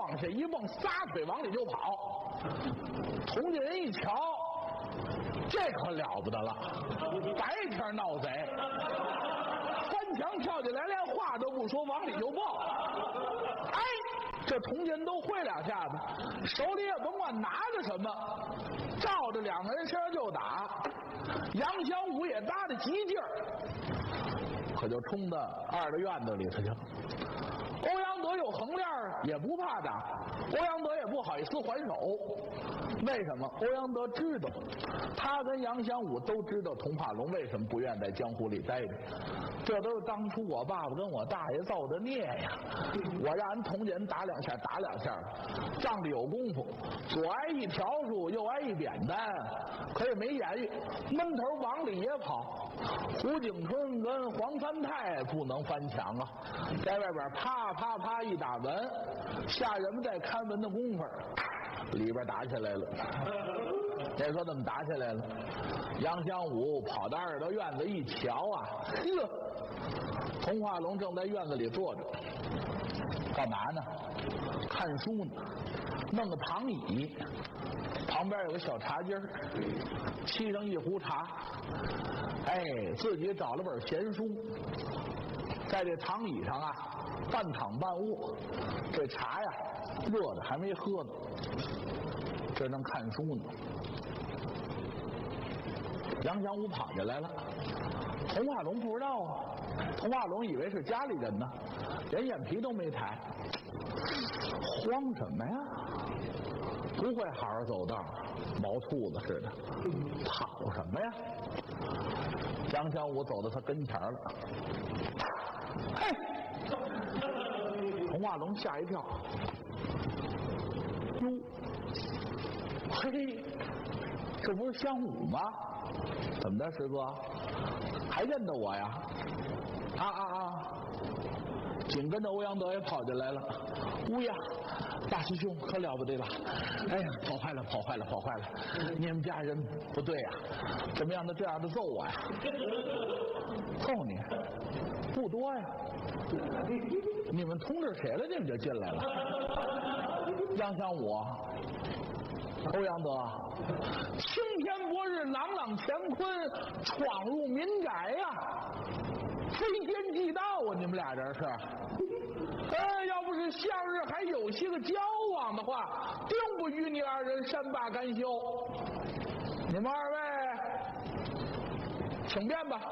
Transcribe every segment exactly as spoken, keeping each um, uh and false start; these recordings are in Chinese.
往下一蹦，撒腿往里就跑。同家人一瞧，这可了不得了，白天闹贼，翻墙跳起来，连话都不说，往里就抱。哎，这同家人都会两下子，手里也甭管拿着什么，照着两个人身上就打。杨小武也搭着急劲儿，可就冲到二的院子里头去了。欧阳德有横链也不怕打，欧阳德也不好意思还手。为什么？欧阳德知道，他跟杨祥武都知道童化龙为什么不愿在江湖里待着，这都是当初我爸爸跟我大爷造的孽呀！我让人同家人打两下打两下，仗着有功夫，左挨一条数，右挨一扁担，可也没言语，闷头往里也跑。胡景春跟黄三泰不能翻墙啊，在外边啪啪啪一打门，下人们在看门的功夫，里边打起来了。这说怎么打起来了？杨祥武跑到二道院子一瞧啊，呵，童化龙正在院子里坐着，干嘛呢？看书呢，弄个躺椅，旁边有个小茶几儿，沏上一壶茶，哎，自己找了本闲书，在这躺椅上啊，半躺半卧，这茶呀热的还没喝呢，这正看书呢。杨祥武跑进来了，童化龙不知道啊，童化龙以为是家里人呢，连眼皮都没抬，慌什么呀？不会好好走道，毛兔子似的，跑什么呀？杨祥武走到他跟前了，嘿，童化龙吓一跳，哟，嘿，这不是香武吗？怎么的，师哥还认得我呀？啊啊啊！紧跟着欧阳德也跑进来了。乌呀，大师兄可了不得了！哎呀，跑坏了，跑坏了，跑坏了！你们家人不对呀、啊，怎么样的这样的揍我呀？揍你不多呀？你们通知谁了？你们就进来了？杨祥武。欧阳德，青天白日，朗朗乾坤，闯入民宅呀、啊，非奸即盗啊！你们俩人是，呃，要不是向日还有些个交往的话，定不与你二人善罢甘休。你们二位，请便吧，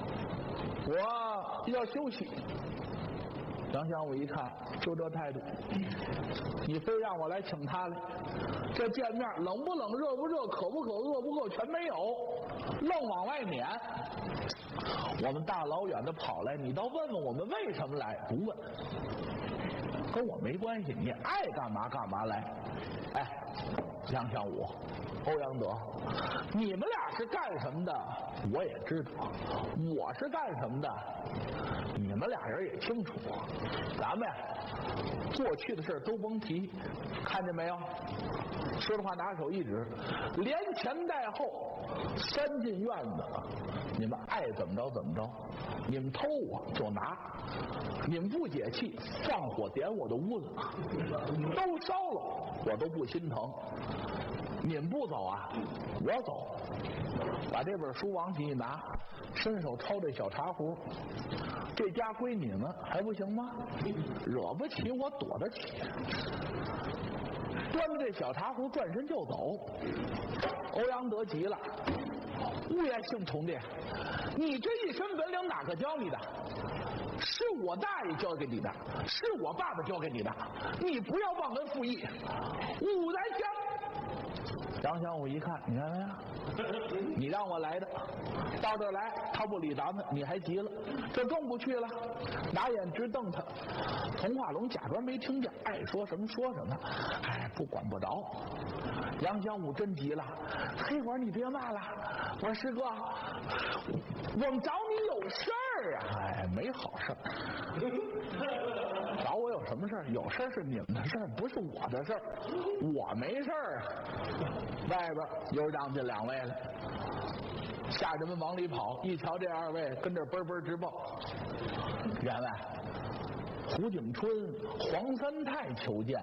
我要休息。杨祥武一看，就这态度，你非让我来请他来，这见面冷不冷，热不热，渴不渴，饿不饿，全没有，愣往外撵。我们大老远的跑来，你倒问问我们为什么来？不问，跟我没关系，你爱干嘛干嘛来。哎，杨祥武，欧阳德，你们俩是干什么的我也知道，我是干什么的你们俩人也清楚。咱们呀过去的事都甭提，看见没有？说的话拿手一指，连前带后三进院子，你们爱怎么着怎么着，你们偷我就拿，你们不解气放火点我的屋子都烧了我都不心疼，你们不走啊我走。把这本书往起一拿，伸手抄这小茶壶，这家归你们还不行吗？惹不起我躲得起。端着这小茶壶转身就走。欧阳德急了，乌爷姓童的，你这一身本领哪个教你的？是我大爷教给你的，是我爸爸教给你的，你不要忘恩负义。武来香。杨祥武一看，你看没有？你让我来的，到这儿来他不理咱们，你还急了，这更不去了，拿眼直瞪他。童化龙假装没听见，爱说什么说什么，哎，不管不着。杨祥武真急了，黑管你别骂了，我说师哥，我们找你有事儿啊。哎，没好事儿。找我有什么事儿？有事儿是你们的事儿，不是我的事儿，我没事儿啊。外边又让进两位了，下人们往里跑，一瞧这二位跟这嘣嘣直报，员外，胡景春、黄三泰求见。